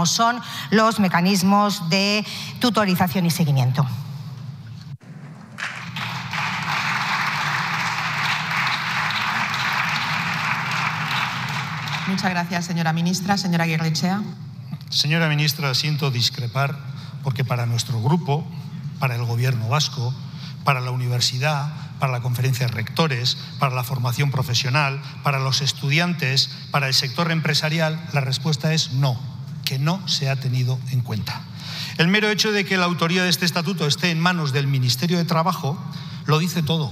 como son los mecanismos de tutorización y seguimiento. Muchas gracias, señora ministra. Señora Aguirrechea. Señora ministra, siento discrepar porque para nuestro grupo, para el Gobierno vasco, para la universidad, para la conferencia de rectores, para la formación profesional, para los estudiantes, para el sector empresarial, la respuesta es no, que no se ha tenido en cuenta. El mero hecho de que la autoría de este estatuto esté en manos del Ministerio de Trabajo lo dice todo.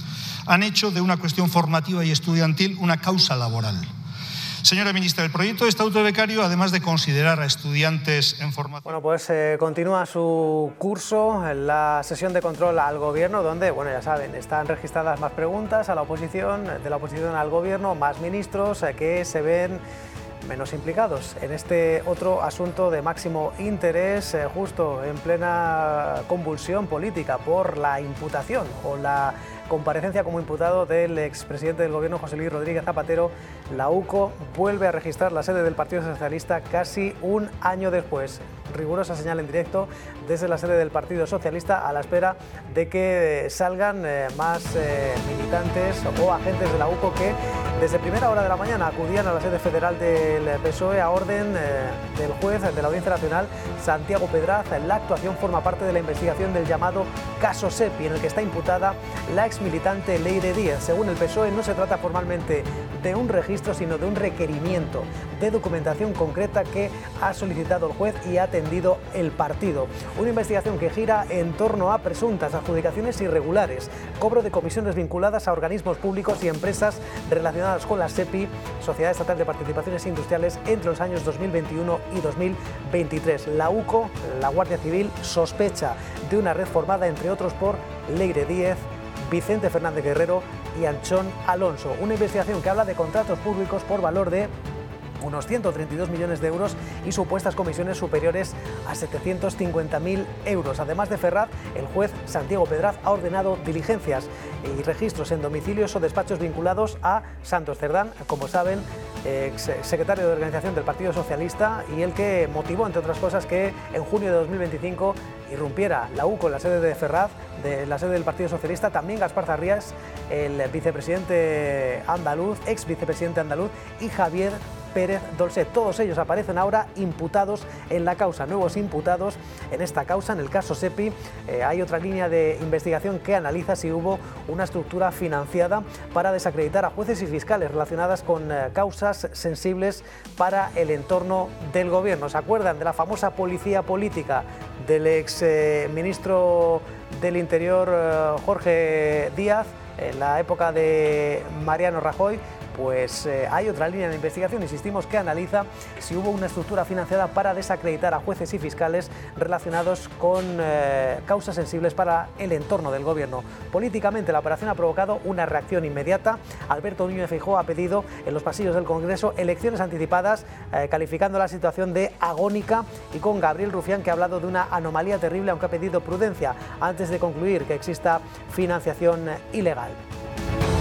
Han hecho de una cuestión formativa y estudiantil una causa laboral. Señora ministra, el proyecto de estatuto de becario, además de considerar a estudiantes en formación... Bueno, pues continúa su curso en la sesión de control al Gobierno, donde, bueno, ya saben, están registradas más preguntas a la oposición, de la oposición al Gobierno, más ministros que se ven menos implicados en este otro asunto de máximo interés, justo en plena convulsión política por la imputación o la comparecencia como imputado del expresidente del Gobierno, José Luis Rodríguez Zapatero. La UCO vuelve a registrar la sede del Partido Socialista casi un año después. Rigurosa señal en directo desde la sede del Partido Socialista, a la espera de que salgan más militantes o agentes de la UCO que desde primera hora de la mañana acudían a la sede federal del PSOE a orden del juez de la Audiencia Nacional, Santiago Pedraz. La actuación forma parte de la investigación del llamado caso SEPI, en el que está imputada la exmilitante Leire Díez. Según el PSOE, no se trata formalmente de un registro, sino de un requerimiento de documentación concreta que ha solicitado el juez y ha atendido el partido. Una investigación que gira en torno a presuntas adjudicaciones irregulares, cobro de comisiones vinculadas a organismos públicos y empresas relacionadas con la SEPI, Sociedad Estatal de Participaciones Industriales, entre los años 2021 y 2023. La UCO, la Guardia Civil, sospecha de una red formada, entre otros, por Leire Díez, Vicente Fernández Guerrero y Anchón Alonso. Una investigación que habla de contratos públicos por valor de unos 132 millones de euros y supuestas comisiones superiores a 750.000 euros. Además de Ferraz, el juez Santiago Pedraz ha ordenado diligencias y registros en domicilios o despachos vinculados a Santos Cerdán, como saben, secretario de organización del Partido Socialista, y el que motivó, entre otras cosas, que en junio de 2025 irrumpiera la UCO en la sede de Ferraz, de la sede del Partido Socialista. También Gaspar Zarrías, el vicepresidente andaluz, ex vicepresidente andaluz, y Javier Pérez Dolcet. Todos ellos aparecen ahora imputados en la causa, nuevos imputados en esta causa, en el caso SEPI. Hay otra línea de investigación que analiza si hubo una estructura financiada para desacreditar a jueces y fiscales relacionadas con causas sensibles para el entorno del Gobierno. ¿Se acuerdan de la famosa policía política del ex ministro del Interior, Jorge Díaz, en la época de Mariano Rajoy? Pues hay otra línea de investigación, insistimos, que analiza si hubo una estructura financiada para desacreditar a jueces y fiscales relacionados con causas sensibles para el entorno del Gobierno. Políticamente, la operación ha provocado una reacción inmediata. Alberto Núñez Feijóo ha pedido en los pasillos del Congreso elecciones anticipadas, calificando la situación de agónica, y con Gabriel Rufián, que ha hablado de una anomalía terrible, aunque ha pedido prudencia antes de concluir que exista financiación ilegal.